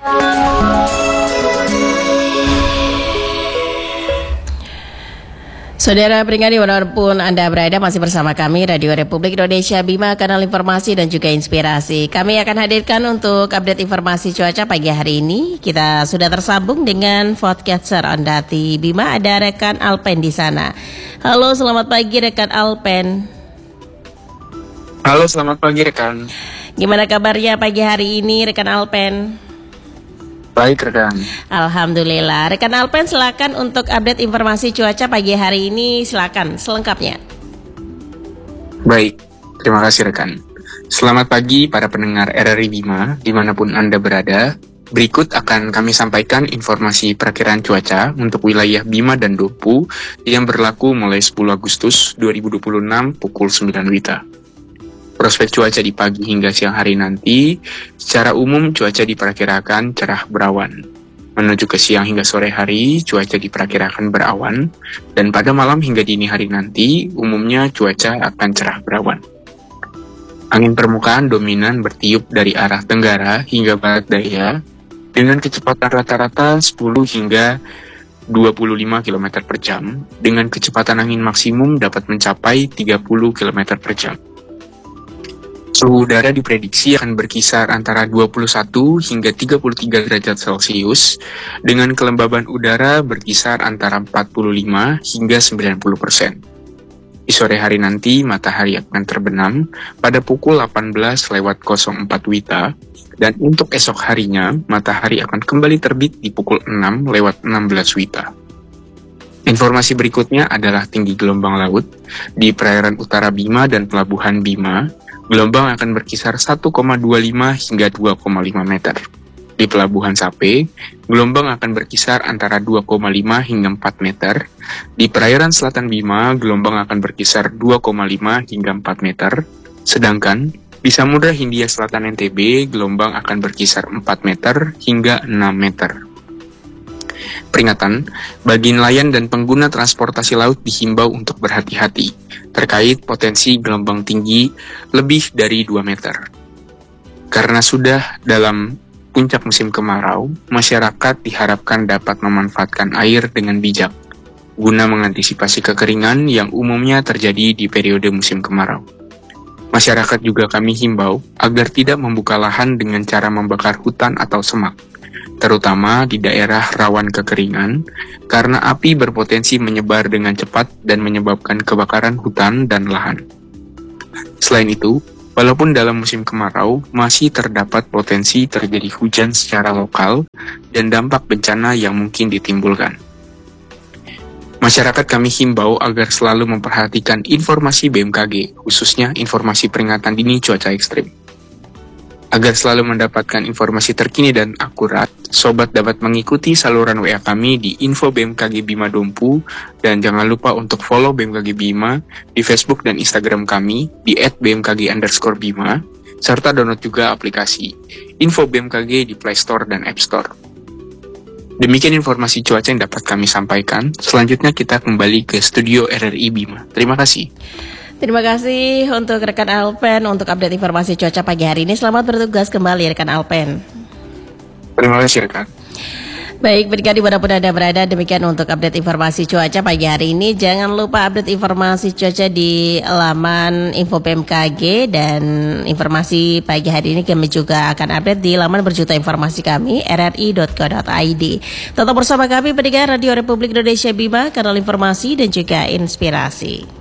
Saudara peringati dimanapun Anda berada, masih bersama kami Radio Republik Indonesia Bima, kanal informasi dan juga inspirasi. Kami akan hadirkan untuk update informasi cuaca pagi hari ini. Kita sudah tersambung dengan podcaster Ondati Bima, ada rekan Alpen di sana. Halo, selamat pagi rekan Alpen. Halo, selamat pagi rekan. Gimana kabarnya pagi hari ini rekan Alpen? Baik rekan. Alhamdulillah. Rekan Alpen, silakan untuk update informasi cuaca pagi hari ini, silakan selengkapnya. Baik, terima kasih rekan. Selamat pagi para pendengar RRI Bima dimanapun Anda berada. Berikut akan kami sampaikan informasi perakiraan cuaca untuk wilayah Bima dan Dompu yang berlaku mulai 10 Agustus 2026 pukul 9 WITA. Prospek cuaca di pagi hingga siang hari nanti, secara umum cuaca diperkirakan cerah berawan. Menuju ke siang hingga sore hari, cuaca diperkirakan berawan, dan pada malam hingga dini hari nanti, umumnya cuaca akan cerah berawan. Angin permukaan dominan bertiup dari arah tenggara hingga barat daya, dengan kecepatan rata-rata 10 hingga 25 km per jam, dengan kecepatan angin maksimum dapat mencapai 30 km per jam. Suhu udara diprediksi akan berkisar antara 21 hingga 33 derajat Celcius, dengan kelembaban udara berkisar antara 45 hingga 90%. Di sore hari nanti, matahari akan terbenam pada pukul 18:04 WITA, dan untuk esok harinya, matahari akan kembali terbit di pukul 6:16 WITA. Informasi berikutnya adalah tinggi gelombang laut di perairan utara Bima dan pelabuhan Bima. Gelombang akan berkisar 1,25 hingga 2,5 meter. Di Pelabuhan Sape, gelombang akan berkisar antara 2,5 hingga 4 meter. Di perairan selatan Bima, gelombang akan berkisar 2,5 hingga 4 meter. Sedangkan di Samudra Hindia Selatan NTB, gelombang akan berkisar 4 meter hingga 6 meter. Peringatan, bagi nelayan dan pengguna transportasi laut dihimbau untuk berhati-hati terkait potensi gelombang tinggi lebih dari 2 meter. Karena sudah dalam puncak musim kemarau, masyarakat diharapkan dapat memanfaatkan air dengan bijak, guna mengantisipasi kekeringan yang umumnya terjadi di periode musim kemarau. Masyarakat juga kami himbau agar tidak membuka lahan dengan cara membakar hutan atau semak, terutama di daerah rawan kekeringan, karena api berpotensi menyebar dengan cepat dan menyebabkan kebakaran hutan dan lahan. Selain itu, walaupun dalam musim kemarau, masih terdapat potensi terjadi hujan secara lokal dan dampak bencana yang mungkin ditimbulkan. Masyarakat kami himbau agar selalu memperhatikan informasi BMKG, khususnya informasi peringatan dini cuaca ekstrim. Agar selalu mendapatkan informasi terkini dan akurat, sobat dapat mengikuti saluran WA kami di info BMKG Bima Dompu, dan jangan lupa untuk follow BMKG Bima di Facebook dan Instagram kami di @bmkg_bima, serta download juga aplikasi info BMKG di Play Store dan App Store. Demikian informasi cuaca yang dapat kami sampaikan. Selanjutnya kita kembali ke studio RRI Bima. Terima kasih. Terima kasih untuk rekan Alpen untuk update informasi cuaca pagi hari ini. Selamat bertugas kembali rekan Alpen. Terima kasih rekan. Baik, berikan dimanapun Anda berada, demikian untuk update informasi cuaca pagi hari ini. Jangan lupa update informasi cuaca di laman info BMKG, dan informasi pagi hari ini kami juga akan update di laman berjuta informasi kami rri.co.id. Tetap bersama kami pendengar Radio Republik Indonesia Bima, kanal informasi dan juga inspirasi.